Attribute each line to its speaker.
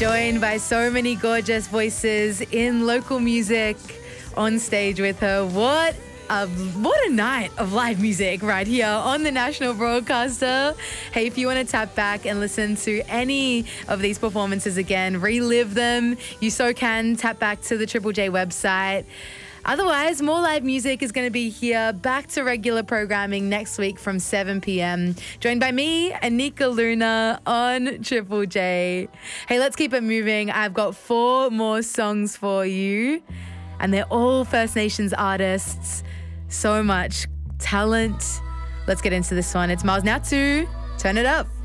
Speaker 1: joined by so many gorgeous voices in local music on stage with her. What a night of live music right here on the National Broadcaster. Hey, if you want to tap back and listen to any of these performances again, relive them, you so can. Tap back to the Triple J website. Otherwise, more live music is going to be here, back to regular programming next week from 7 p.m. Joined by me, Anika Luna, on Triple J. Hey, let's keep it moving. I've got 4 more songs for you, and they're all First Nations artists. So much talent. Let's get into this one. It's Miles Natu. Turn it up.